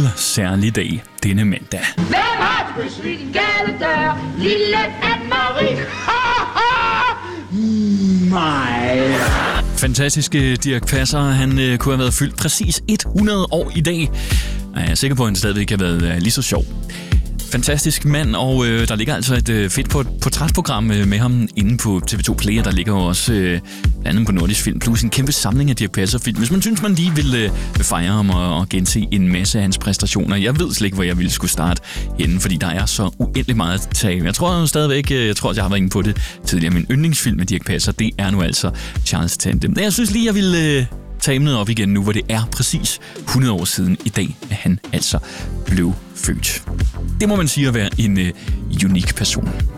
særlig dag denne mandag. Hvem har pludselig en galedør? Lille Anne-Marie. Nej. Fantastiske Dirch Passer, han kunne have været fyldt præcis 100 år i dag. Jeg er sikker på, at han stadigvæk har været lige så sjov. Fantastisk mand, og der ligger altså et fedt portrætprogram med ham inde på TV2 Play, der ligger også blandt andet på Nordisk Film Plus en kæmpe samling af Dirch Passer-film. Hvis man synes, man lige vil fejre ham og gense en masse af hans præstationer. Jeg ved slet ikke, hvor jeg ville skulle starte henne, fordi der er så uendelig meget at tage. Jeg tror stadigvæk, at jeg har været inde på det tidligere. Min yndlingsfilm med Dirch Passer, det er nu altså Charles Tandem. Jeg synes lige, jeg ville tage emnet op igen nu, hvor det er præcis 100 år siden i dag, at han altså blev født. Det må man sige at være en unik person.